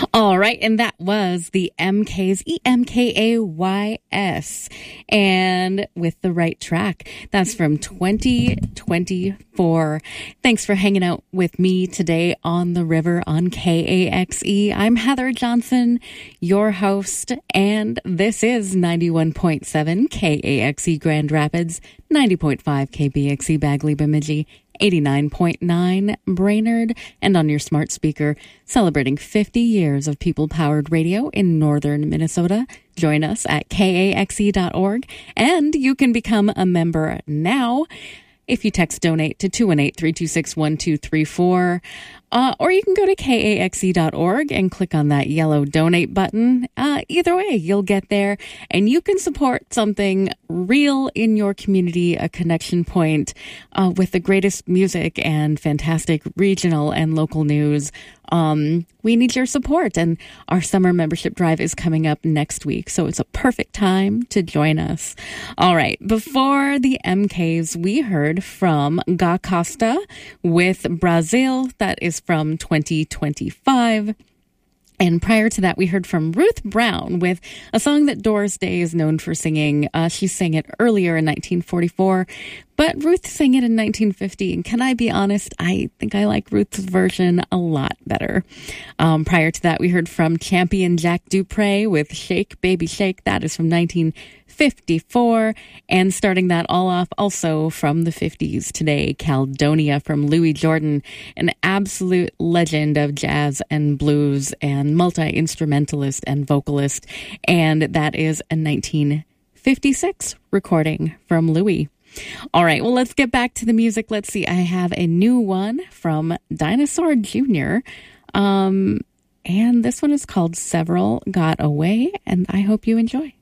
All right, and that was the MKs, EMKAYS, and with the right track. That's from 2024. Thanks for hanging out with me today on the river on KAXE. I'm Heather Johnson, your host, and this is 91.7 KAXE Grand Rapids, 90.5 KBXE Bagley Bemidji, 89.9 Brainerd, and on your smart speaker, celebrating 50 years of people-powered radio in northern Minnesota. Join us at kaxe.org, and you can become a member now if you text donate to 218-326-1234, or you can go to kaxe.org and click on that yellow donate button. Either way, you'll get there, and you can support something real in your community, a connection point with the greatest music and fantastic regional and local news. We need your support, and our summer membership drive is coming up next week, so it's a perfect time to join us. All right, before the MKs, we heard from Ga Costa with Brazil. That is from 2025. And prior to that, we heard from Ruth Brown with a song that Doris Day is known for singing. She sang it earlier in 1944, but Ruth sang it in 1950. And can I be honest? I think I like Ruth's version a lot better. Prior to that, we heard from Champion Jack Dupre with Shake, Baby Shake. That is from 1954. And starting that all off also from the 50s today, Caledonia from Louis Jordan, an absolute legend of jazz and blues and multi-instrumentalist and vocalist. And that is a 1956 recording from Louis. All right, well, let's get back to the music. Let's see. I have a new one from Dinosaur Jr., and this one is called Several Got Away, and I hope you enjoy.